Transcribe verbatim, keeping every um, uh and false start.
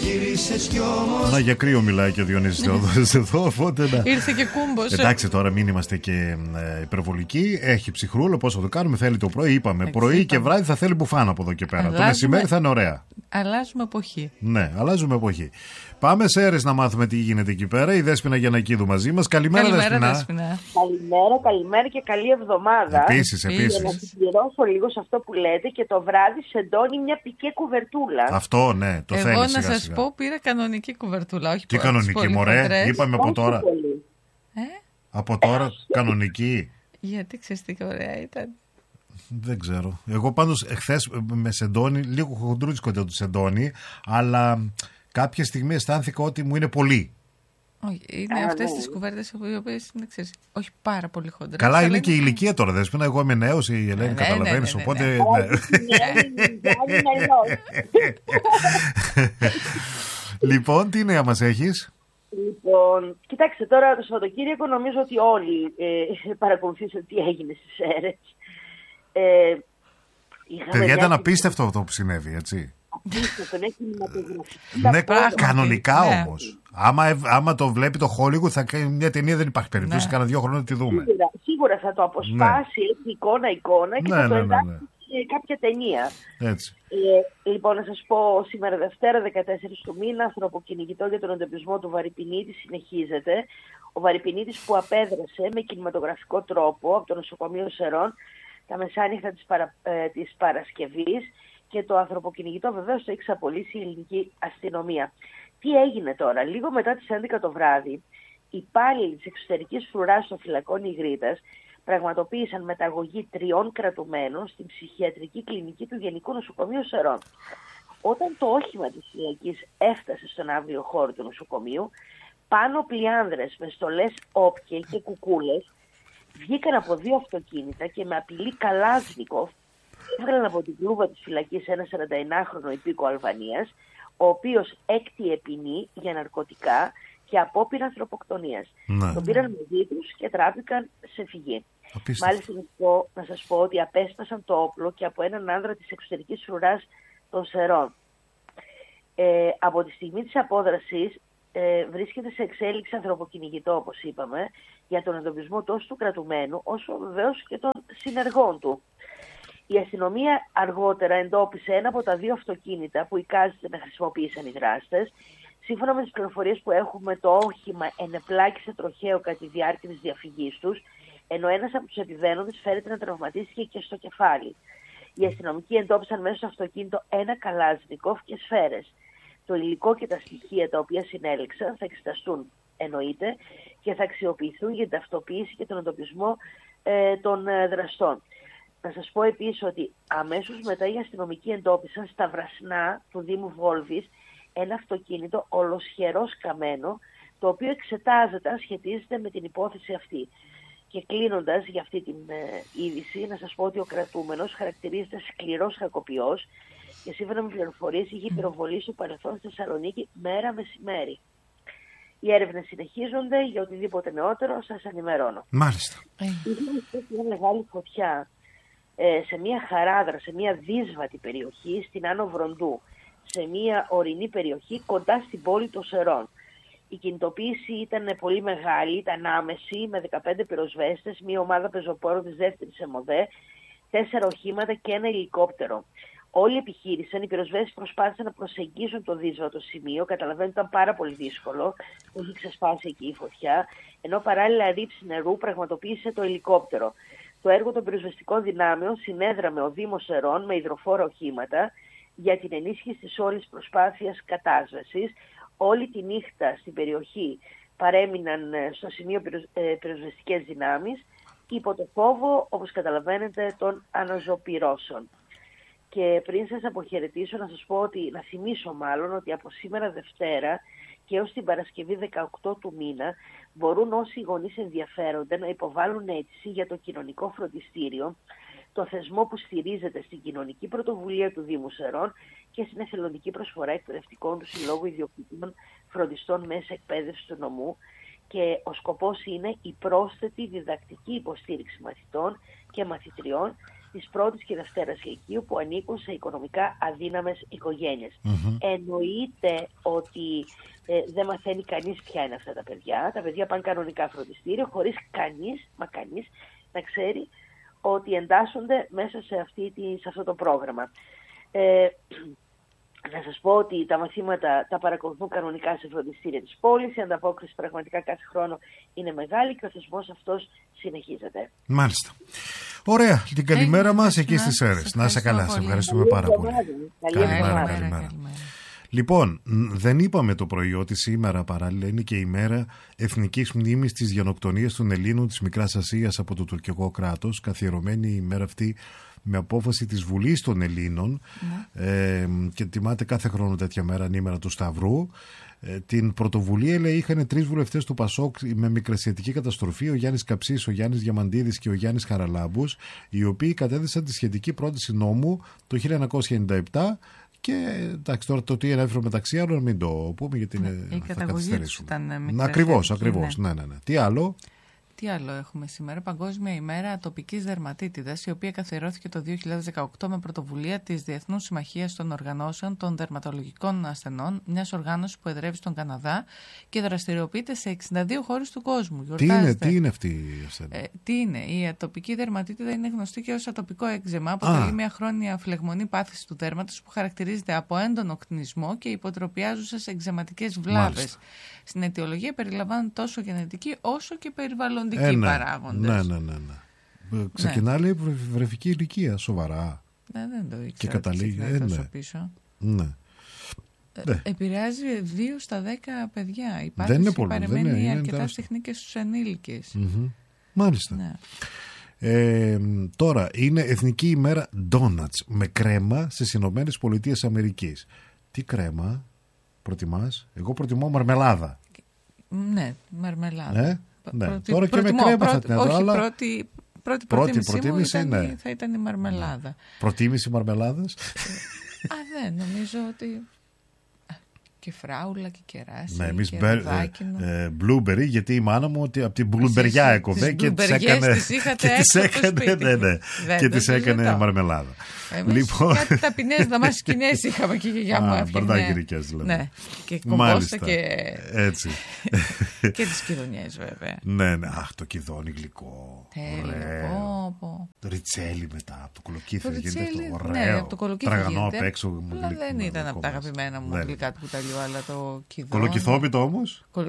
Να, για κρύο μιλάει και ο Διονύσης Θεόδωρης εδώ, οπότε να... Ήρθε και κούμπος. Εντάξει, τώρα μην είμαστε και ε, υπερβολικοί. Έχει ψυχρούλο, πώς θα το κάνουμε, θέλει το πρωί. Είπαμε, Εξ, πρωί είπαμε. Και βράδυ θα θέλει μπουφάν από εδώ και πέρα. Αλλάζουμε... Το μεσημέρι θα είναι ωραία. Αλλάζουμε εποχή. Ναι, αλλάζουμε εποχή. Πάμε σε Έρες να μάθουμε τι γίνεται εκεί πέρα. Η Δέσποινα Γιαννακίδου μαζί μας. Καλημέρα, καλημέρα Δέσποινα. Δέσποινα. Καλημέρα, καλημέρα και καλή εβδομάδα. Επίσης, επίσης. Για να συμπληρώσω λίγο σε αυτό που λέτε, και το βράδυ σεντώνει μια πικέ κουβερτούλα. Αυτό, ναι, το θέλει. Εγώ να σιγά, σας σιγά. πω, πήρα κανονική κουβερτούλα. Όχι τι κανονική, μωρέ, είπαμε από τώρα. Ε? Από τώρα κανονική. Γιατί ξέρεις τι ωραία ήταν. Δεν ξέρω. Εγώ πάντως εχθές με σεντόνι, λίγο χοντρούτσικο το σεντόνι, αλλά κάποια στιγμή αισθάνθηκα ότι μου είναι πολύ. Όχι, είναι αυτές τις κουβέρτες οι οποίες είναι, ξέρεις, όχι πάρα πολύ χοντρές. Καλά, είναι και η ηλικία τώρα, Δέσποινα. Εγώ είμαι νέος, η Ελένη, καταλαβαίνεις, οπότε... Λοιπόν, τι νέα μας έχεις? Λοιπόν, κοιτάξτε, τώρα το Σαββατοκύριακο νομίζω ότι όλοι ε, παρακολουθήσατε τι έγινε στις Έρες. Ε, Παιδιά, ήταν απίστευτο αυτό που συνέβη, έτσι. Απίστευτο, ναι, ναι, κανονικά ναι. Όμως. Άμα, άμα το βλέπει το Hollywood, θα κάνει μια ταινία, δεν υπάρχει περίπτωση. Ναι. Κάνα δύο χρόνια να τη δούμε. Σίγουρα, σίγουρα θα το αποσπάσει ναι. εικόνα-εικόνα και ναι, θα το ναι, εντάξει ναι, ναι. κάποια ταινία. Έτσι. Ε, λοιπόν, να σας πω, σήμερα Δευτέρα, δεκατέσσερις του μήνα, ανθρωποκυνηγητό για τον εντοπισμό του Βαρυπινίτη συνεχίζεται. Ο Βαρυπινίτης που απέδρασε με κινηματογραφικό τρόπο από το νοσοκομείο Σερών τα μεσάνυχτα της, παρα, ε, της Παρασκευής, και το ανθρωποκυνηγητό βεβαίως το έχει ξαπολύσει η ελληνική αστυνομία. Τι έγινε τώρα? Λίγο μετά τις έντεκα το βράδυ, οι υπάλληλοι της εξωτερικής φρουράς των φυλακών Ιγρίτας πραγματοποίησαν μεταγωγή τριών κρατουμένων στην ψυχιατρική κλινική του Γενικού Νοσοκομείου Σερών. Όταν το όχημα της φυλακής έφτασε στον αύριο χώρο του νοσοκομείου, πάνω πλιάνδρες με στολές όπια και κουκούλες βγήκαν από δύο αυτοκίνητα και με απειλή Καλάζνικοφ έβγαλαν από την κλούβα της φυλακής ένα σαρανταενάχρονο υπήκο Αλβανίας, ο οποίος έκτιε ποινή για ναρκωτικά και απόπειρα ανθρωποκτονίας. Ναι. Τον πήραν μαζί τους και τράπηκαν σε φυγή. Απίστευτο. Μάλιστα να σας, πω, να σας πω ότι απέσπασαν το όπλο και από έναν άνδρα της εξωτερικής φρουράς των Σερών. Ε, από τη στιγμή της απόδρασης ε, βρίσκεται σε εξέλιξη ανθρωποκυνηγητό, όπως είπαμε, για τον εντοπισμό τόσο του κρατουμένου όσο βεβαίως και των συνεργών του. Η αστυνομία αργότερα εντόπισε ένα από τα δύο αυτοκίνητα που εικάζεται να χρησιμοποίησαν οι δράστες. Σύμφωνα με τις πληροφορίες που έχουμε, το όχημα ενεπλάκησε τροχαίο κατά τη διάρκεια της διαφυγής τους, ενώ ένας από τους επιβαίνοντες φέρεται να τραυματίστηκε και στο κεφάλι. Οι αστυνομικοί εντόπισαν μέσα στο αυτοκίνητο ένα Καλάζνικοφ και σφαίρες. Το υλικό και τα στοιχεία τα οποία συνέλεξαν θα εξεταστούν, εννοείται, και θα αξιοποιηθούν για την ταυτοποίηση και τον εντοπισμό ε, των ε, δραστών. Να σας πω επίσης ότι αμέσως μετά οι αστυνομικοί εντόπισαν στα Βρασνά του Δήμου Βόλβης ένα αυτοκίνητο ολοσχερός καμένο, το οποίο εξετάζεται αν σχετίζεται με την υπόθεση αυτή. Και κλείνοντας για αυτή την ε, είδηση, να σας πω ότι ο κρατούμενος χαρακτηρίζεται σκληρός κακοποιός και σύμφωνα με πληροφορίες είχε πυροβολήσει στο παρελθόν στη Θεσσαλονίκη μέρα μεσημέρι. Οι έρευνες συνεχίζονται, για οτιδήποτε νεότερο σας ενημερώνω. Μάλιστα. Είχε μια μεγάλη φωτιά ε, σε μια χαράδρα, σε μια δύσβατη περιοχή στην Άνω Βροντού, σε μια ορεινή περιοχή κοντά στην πόλη των Σερών. Η κινητοποίηση ήταν πολύ μεγάλη, ήταν άμεση, με δεκαπέντε πυροσβέστες, μια ομάδα πεζοπόρων της δεύτερης ΕΜΟΔΕ, τέσσερα οχήματα και ένα ελικόπτερο. Όλοι επιχείρησαν, οι πυροσβέστες προσπάθησαν να προσεγγίσουν το δύσβατο σημείο, καταλαβαίνετε ήταν πάρα πολύ δύσκολο, έχει ξεσπάσει εκεί η φωτιά, ενώ παράλληλα ρήψη νερού πραγματοποίησε το ελικόπτερο. Το έργο των πυροσβεστικών δυνάμεων συνέδραμε ο Δήμος Σερών με υδροφόρα οχήματα για την ενίσχυση της όλης προσπάθειας κατάσβεσης. Όλη τη νύχτα στην περιοχή παρέμειναν στο σημείο πυροσβεστικές δυνάμεις υπό το φόβο, όπως καταλαβαίνετε, των αναζωπυρώσεων. Και πριν σας αποχαιρετήσω να σας πω ότι, να θυμίσω μάλλον, ότι από σήμερα Δευτέρα και έως την Παρασκευή δεκαοκτώ του μήνα μπορούν όσοι γονείς ενδιαφέρονται να υποβάλουν αίτηση για το κοινωνικό φροντιστήριο, το θεσμό που στηρίζεται στην κοινωνική πρωτοβουλία του Δήμου Σερών και στην εθελοντική προσφορά εκπαιδευτικών του Συλλόγου Ιδιοκτήτων Φροντιστών μέσα εκπαίδευση του νομού, και ο σκοπός είναι η πρόσθετη διδακτική υποστήριξη μαθητών και μαθητριών της πρώτης και δευτέρας λυκείου που ανήκουν σε οικονομικά αδύναμες οικογένειες. Mm-hmm. Εννοείται ότι ε, δεν μαθαίνει κανείς ποια είναι αυτά τα παιδιά. Τα παιδιά πάνε κανονικά φροντιστήριο, χωρίς κανείς, μα κανείς, να ξέρει ότι εντάσσονται μέσα σε, αυτή τη, σε αυτό το πρόγραμμα. Ε, να σας πω ότι τα μαθήματα τα παρακολουθούν κανονικά σε φροντιστήρια της πόλης, η ανταπόκριση πραγματικά κάθε χρόνο είναι μεγάλη και ο θεσμός αυτός συνεχίζεται. Μάλιστα. Ωραία. Την καλημέρα μας εκεί στις Σέρρες. Να είσαι καλά. Σε ευχαριστούμε πάρα πολύ. Καλημέρα, καλημέρα. Λοιπόν, δεν είπαμε το πρωί ότι σήμερα παράλληλα είναι και η μέρα εθνικής μνήμης της γενοκτονίας των Ελλήνων της Μικράς Ασίας από το τουρκικό κράτος, καθιερωμένη η μέρα αυτή με απόφαση της Βουλής των Ελλήνων, ναι. ε, και τιμάται κάθε χρόνο τέτοια μέρα, ανήμερα του Σταυρού. Ε, την πρωτοβουλία, λέει, είχαν τρεις βουλευτές του Πασόκ με μικρασιατική καταστροφή, ο Γιάννης Καψής, ο Γιάννης Διαμαντίδης και ο Γιάννης Χαραλάμπους, οι οποίοι κατέθεσαν τη σχετική πρόταση νόμου το χίλια εννιακόσια ενενήντα επτά. Και εντάξει, τώρα το τι έφερε μεταξύ άλλων, μην το πούμε γιατί είναι, η θα καταγωγή τους ήταν μικρή. Ακριβώς, ακριβώς. Ναι. Ναι, ναι, ναι. Τι άλλο? Τι άλλο έχουμε σήμερα? Παγκόσμια ημέρα ατοπικής δερματίτιδας, η οποία καθιερώθηκε το δύο χιλιάδες δεκαοκτώ με πρωτοβουλία της Διεθνούς Συμμαχίας των Οργανώσεων των Δερματολογικών Ασθενών, μιας οργάνωσης που εδρεύει στον Καναδά και δραστηριοποιείται σε εξήντα δύο χώρες του κόσμου. Τι είναι, τι είναι αυτή η ασθένεια? Ε, τι είναι? Η ατοπική δερματίτιδα είναι γνωστή και ως ατοπικό έκζεμα. Αποτελεί μια χρόνια φλεγμονή πάθηση του δέρματος που χαρακτηρίζεται από έντονο κτηνισμό και υποτροπιάζουσες εκζεματικές βλάβες. Στην αιτιολογία περιλαμβάνουν τόσο γενετική όσο και περιβαλλοντική ε, ναι. παράγοντες. Ναι, ναι, ναι, ναι. Ξεκινάει, λέει, βρεφική ηλικία, σοβαρά. Ναι, δεν το ήξερα. Και καταλήγει ε, τόσο ναι. πίσω. Ναι. Ε, ναι. Επηρεάζει δύο στα δέκα παιδιά. Η πάθηση δεν είναι πολύ, παραμένει δεν είναι, αρκετά είναι συχνή και στους ενήλικες. Mm-hmm. Μάλιστα. Ναι. Ε, τώρα είναι Εθνική ημέρα ντόνατς με κρέμα στις Ηνωμένες Πολιτείες Αμερικής. Τι κρέμα προτιμάς? Εγώ προτιμώ μαρμελάδα. Ναι, μαρμελάδα. Ε? Ναι. Προτι... Τώρα και προτιμώ, με κρέμα πρώτη, θα την έδω, όχι, αλλά... πρώτη, πρώτη, πρώτη προτίμηση, προτίμηση μου ήταν, ναι. θα ήταν η μαρμελάδα. Προτίμηση μαρμελάδας? Α, δεν, νομίζω ότι... Και φράουλα και κεράσι. Ναι, εμείς και μπε, ε, blueberry, γιατί η μάνα μου ότι από την μπλουμπεριά έκοβε και τις έκανε. Και τις έκανε, ναι, ναι, και τις έκανε μαρμελάδα. Εμείς λοιπόν... κάτι ταπεινές δαμασκηνές είχαμε και η γιαγιά μου έφτιαχνε. Μπαρδάκυρικές δηλαδή. Ναι, και κομπόστα και... έτσι. Και τις κιδωνιές βέβαια. Ναι, ναι, αχ, το κιδόνι γλυκό. Τέλειο, πω. Το ριτσέλι μετά, από το κολοκύθι γίνεται ωραίο. Ναι, από το κολοκύθι τραγανό απ' έξω. Αλλά δεν ήταν από τα αγαπημένα μου γλυκά του κουταλιού, αλλά το κιδόνι. Κολοκυθόπιτο όμως.